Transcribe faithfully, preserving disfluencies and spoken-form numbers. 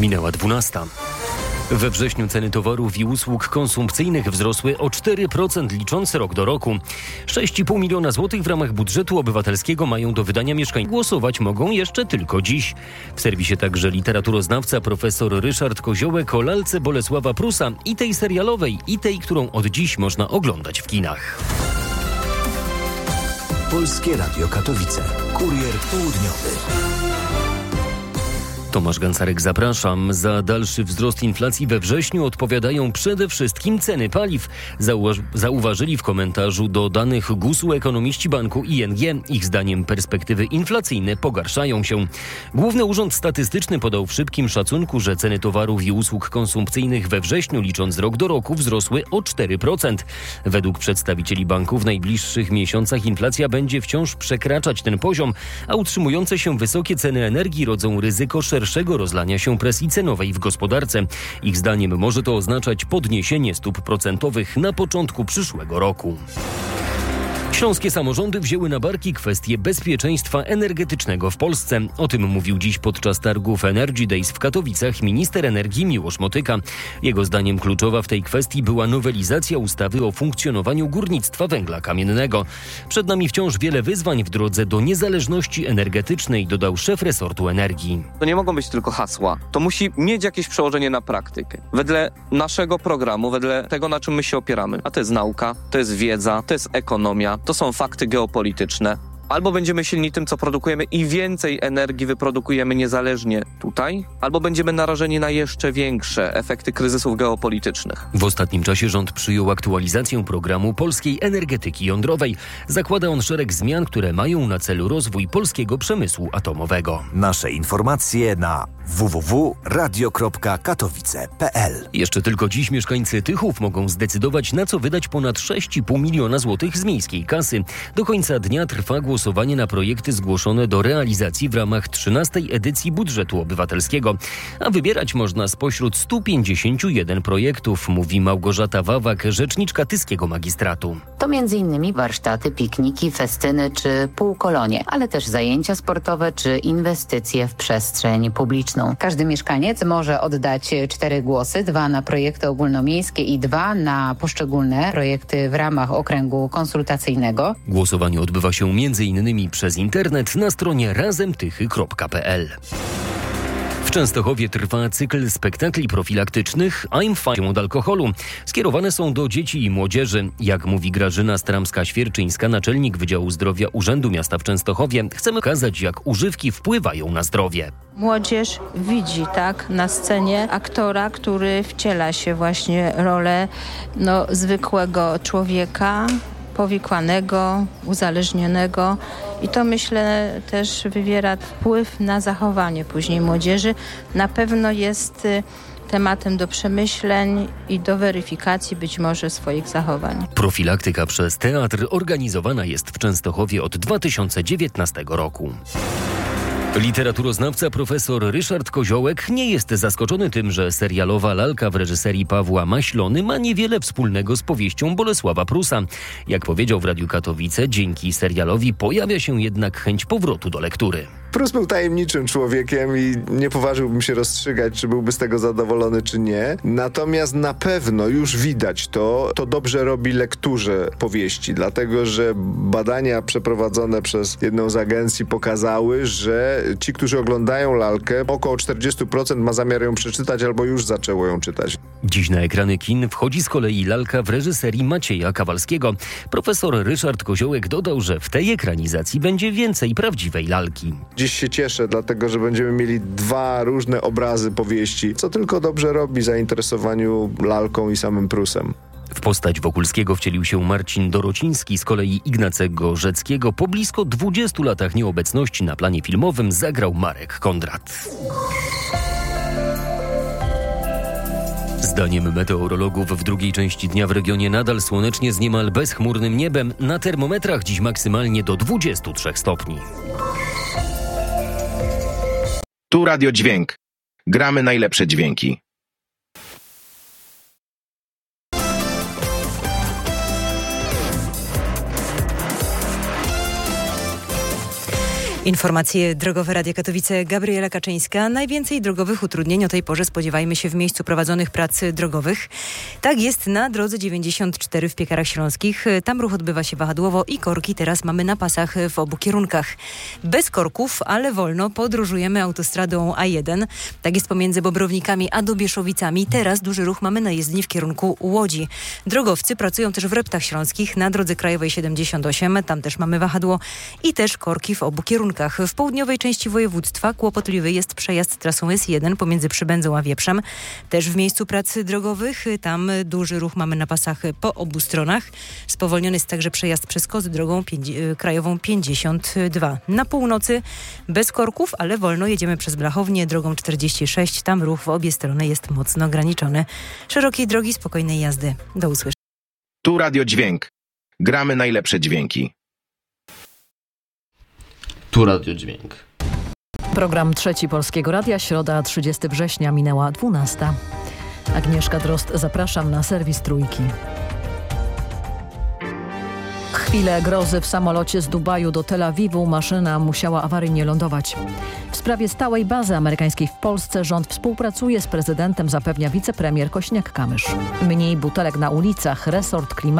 Minęła dwunasta. We wrześniu ceny towarów i usług konsumpcyjnych wzrosły o cztery procent licząc rok do roku. sześć i pół miliona złotych w ramach budżetu obywatelskiego mają do wydania mieszkań. Głosować mogą jeszcze tylko dziś. W serwisie także literaturoznawca profesor Ryszard Koziołek o lalce Bolesława Prusa, i tej serialowej, i tej, którą od dziś można oglądać w kinach. Polskie Radio Katowice. Kurier południowy. Tomasz Gancarek, zapraszam. Za dalszy wzrost inflacji we wrześniu odpowiadają przede wszystkim ceny paliw. Zauważ- zauważyli w komentarzu do danych gusu ekonomiści banku I N G. Ich zdaniem perspektywy inflacyjne pogarszają się. Główny Urząd Statystyczny podał w szybkim szacunku, że ceny towarów i usług konsumpcyjnych we wrześniu licząc rok do roku wzrosły o cztery procent. Według przedstawicieli banku w najbliższych miesiącach inflacja będzie wciąż przekraczać ten poziom, a utrzymujące się wysokie ceny energii rodzą ryzyko szerszego szerszego rozlania się presji cenowej w gospodarce. Ich zdaniem może to oznaczać podniesienie stóp procentowych na początku przyszłego roku. Śląskie samorządy wzięły na barki kwestię bezpieczeństwa energetycznego w Polsce. O tym mówił dziś podczas targów Energy Days w Katowicach minister energii Miłosz Motyka. Jego zdaniem kluczowa w tej kwestii była nowelizacja ustawy o funkcjonowaniu górnictwa węgla kamiennego. Przed nami wciąż wiele wyzwań w drodze do niezależności energetycznej, dodał szef resortu energii. To nie mogą być tylko hasła. To musi mieć jakieś przełożenie na praktykę. Wedle naszego programu, wedle tego, na czym my się opieramy. A to jest nauka, to jest wiedza, to jest ekonomia. To są fakty geopolityczne. Albo będziemy silni tym, co produkujemy i więcej energii wyprodukujemy niezależnie tutaj, albo będziemy narażeni na jeszcze większe efekty kryzysów geopolitycznych. W ostatnim czasie rząd przyjął aktualizację programu polskiej energetyki jądrowej. Zakłada on szereg zmian, które mają na celu rozwój polskiego przemysłu atomowego. Nasze informacje na w w w kropka radio kropka katowice kropka p l. Jeszcze tylko dziś mieszkańcy Tychów mogą zdecydować, na co wydać ponad sześć i pół miliona złotych z miejskiej kasy. Do końca dnia trwa głosowanie na projekty zgłoszone do realizacji w ramach trzynastej edycji budżetu obywatelskiego. A wybierać można spośród stu pięćdziesięciu jeden projektów, mówi Małgorzata Wawak, rzeczniczka tyskiego magistratu. To między innymi warsztaty, pikniki, festyny czy półkolonie, ale też zajęcia sportowe czy inwestycje w przestrzeń publiczną. Każdy mieszkaniec może oddać cztery głosy, dwa na projekty ogólnomiejskie i dwa na poszczególne projekty w ramach okręgu konsultacyjnego. Głosowanie odbywa się między innymi przez internet na stronie razemtychy kropka p l. W Częstochowie trwa cykl spektakli profilaktycznych I'm Fine od alkoholu. Skierowane są do dzieci i młodzieży. Jak mówi Grażyna Stramska-Świerczyńska, naczelnik Wydziału Zdrowia Urzędu Miasta w Częstochowie, chcemy pokazać, jak używki wpływają na zdrowie. Młodzież widzi tak na scenie aktora, który wciela się właśnie rolę no, zwykłego człowieka, powikłanego, uzależnionego i to myślę też wywiera wpływ na zachowanie później młodzieży. Na pewno jest tematem do przemyśleń i do weryfikacji być może swoich zachowań. Profilaktyka przez teatr organizowana jest w Częstochowie od dwa tysiące dziewiętnastego roku. Literaturoznawca profesor Ryszard Koziołek nie jest zaskoczony tym, że serialowa lalka w reżyserii Pawła Maślony ma niewiele wspólnego z powieścią Bolesława Prusa. Jak powiedział w Radiu Katowice, dzięki serialowi pojawia się jednak chęć powrotu do lektury. Prus był tajemniczym człowiekiem i nie poważyłbym się rozstrzygać, czy byłby z tego zadowolony, czy nie. Natomiast na pewno już widać to, to dobrze robi lekturze powieści, dlatego że badania przeprowadzone przez jedną z agencji pokazały, że ci, którzy oglądają lalkę, około czterdzieści procent ma zamiar ją przeczytać albo już zaczęło ją czytać. Dziś na ekrany kin wchodzi z kolei lalka w reżyserii Macieja Kawalskiego. Profesor Ryszard Koziołek dodał, że w tej ekranizacji będzie więcej prawdziwej lalki. Dziś się cieszę, dlatego że będziemy mieli dwa różne obrazy powieści, co tylko dobrze robi zainteresowaniu lalką i samym Prusem. W postać Wokulskiego wcielił się Marcin Dorociński, z kolei Ignacego Rzeckiego po blisko dwudziestu latach nieobecności na planie filmowym zagrał Marek Kondrat. Zdaniem meteorologów w drugiej części dnia w regionie nadal słonecznie z niemal bezchmurnym niebem. Na termometrach dziś maksymalnie do dwudziestu trzech stopni. Tu Radio Dźwięk. Gramy najlepsze dźwięki. Informacje drogowe Radia Katowice, Gabriela Kaczyńska. Najwięcej drogowych utrudnień o tej porze spodziewajmy się w miejscu prowadzonych prac drogowych. Tak jest na drodze dziewięćdziesiąt cztery w Piekarach Śląskich. Tam ruch odbywa się wahadłowo i korki teraz mamy na pasach w obu kierunkach. Bez korków, ale wolno podróżujemy autostradą A jeden. Tak jest pomiędzy Bobrownikami a Dobieszowicami. Teraz duży ruch mamy na jezdni w kierunku Łodzi. Drogowcy pracują też w Reptach Śląskich na drodze krajowej siedemdziesiąt osiem. Tam też mamy wahadło i też korki w obu kierunkach. W południowej części województwa kłopotliwy jest przejazd trasą S jeden pomiędzy Przybędzą a Wieprzem. Też w miejscu prac drogowych, tam duży ruch mamy na pasach po obu stronach. Spowolniony jest także przejazd przez Kozy drogą pięć- krajową pięćdziesiąt dwa. Na północy bez korków, ale wolno jedziemy przez Blachownię drogą czterdzieści sześć. Tam ruch w obie strony jest mocno ograniczony. Szerokiej drogi, spokojnej jazdy. Do usłyszenia. Tu Radio Dźwięk. Gramy najlepsze dźwięki. Tu Radio Dźwięk. Program Trzeci Polskiego Radia, środa trzydziestego września, minęła dwunasta. Agnieszka Drozd, zapraszam na serwis Trójki. Chwilę grozy w samolocie z Dubaju do Tel Awiwu. Maszyna musiała awaryjnie lądować. W sprawie stałej bazy amerykańskiej w Polsce rząd współpracuje z prezydentem, zapewnia wicepremier Kośniak-Kamysz. Mniej butelek na ulicach, resort klimatu.